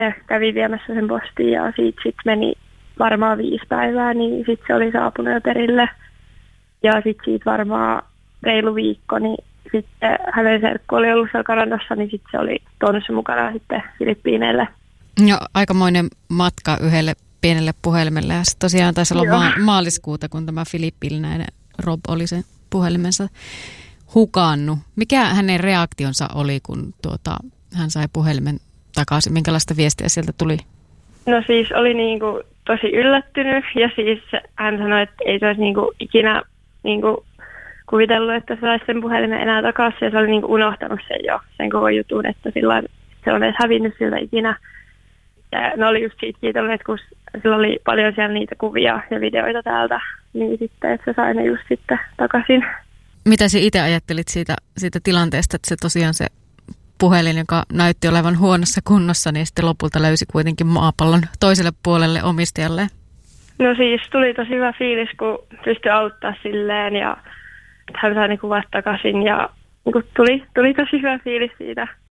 kävin viemässä sen postiin ja siitä sitten meni varmaan 5 päivää, niin sitten se oli saapunut jo perille. Ja sitten siitä varmaan reilu viikko, niin sitten hänen serkku oli ollut siellä Kanadassa, niin sitten se oli tuonut se mukana sitten Filippiineille. Joo, aikamoinen matka yhdelle pienelle puhelimelle. Ja tosiaan taisi olla maaliskuuta, kun tämä filippiiniläinen Rob oli sen puhelimensa hukannut. Mikä hänen reaktionsa oli, kun hän sai puhelimen takaisin? Minkälaista viestiä sieltä tuli? No siis oli niinku tosi yllättynyt ja siis hän sanoi, että ei se olisi niinku ikinä niinku kuvitellut, että se saisi sen puhelimen enää takaisin ja se oli niinku unohtanut sen jo, sen koko jutun, että silloin se on edes hävinnyt siltä ikinä. Ja ne oli just siitä kiitollinen, kun sillä oli paljon siellä niitä kuvia ja videoita täältä, niin sitten, että se sai ne just sitten takaisin. Mitä sinä itse ajattelit siitä tilanteesta, että se tosiaan se puhelin, joka näytti olevan huonossa kunnossa, niin sitten lopulta löysi kuitenkin maapallon toiselle puolelle omistajalle? No siis tuli tosi hyvä fiilis, kun pystyi auttaa silleen ja hän sai ne kuvat takaisin ja tuli tosi hyvä fiilis siitä.